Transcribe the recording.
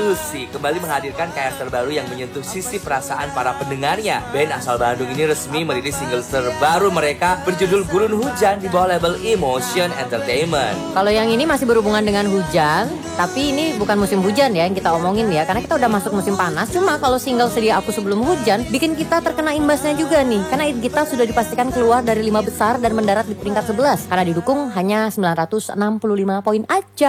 Revolusi kembali menghadirkan karya terbaru yang menyentuh sisi perasaan para pendengarnya. Band asal Bandung ini resmi merilis single terbaru mereka berjudul Gurun Hujan di bawah label Emotion Entertainment. Kalau yang ini masih berhubungan dengan hujan, tapi ini bukan musim hujan ya yang kita omongin ya, karena kita udah masuk musim panas. Cuma kalau single Sedia Aku Sebelum Hujan bikin kita terkena imbasnya juga nih, karena kita sudah dipastikan keluar dari 5 besar dan mendarat di peringkat 11 karena didukung hanya 965 poin aja.